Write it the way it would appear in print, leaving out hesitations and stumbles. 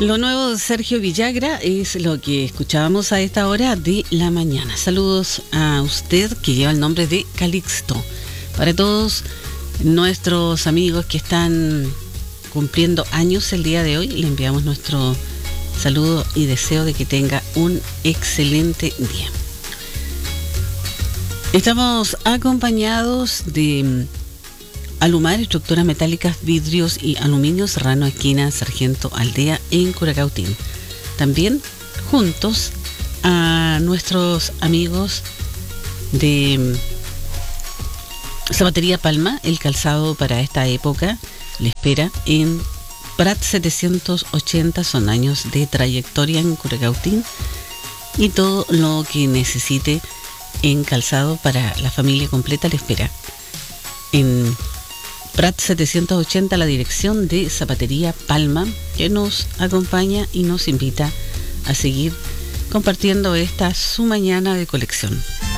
Lo nuevo de Sergio Villagra es lo que escuchábamos a esta hora de la mañana. Saludos a usted que lleva el nombre de Calixto. Para todos nuestros amigos que están cumpliendo años el día de hoy, le enviamos nuestro saludo y deseo de que tenga un excelente día. Estamos acompañados de Alumar, estructuras metálicas, vidrios y aluminio, Serrano, esquina Sargento Aldea, en Curacautín. También juntos a nuestros amigos de Zapatería Palma, el calzado para esta época le espera en Prat 780, son años de trayectoria en Curacautín, y todo lo que necesite en calzado para la familia completa le espera en Prat 780, la dirección de Zapatería Palma, que nos acompaña y nos invita a seguir compartiendo esta su mañana de colección.